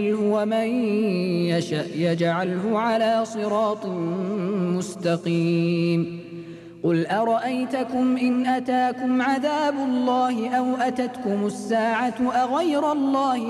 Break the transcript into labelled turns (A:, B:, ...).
A: ومن يشأ يجعله على صراط مستقيم قل أرأيتكم إن أتاكم عذاب الله أو أتتكم الساعة أغير الله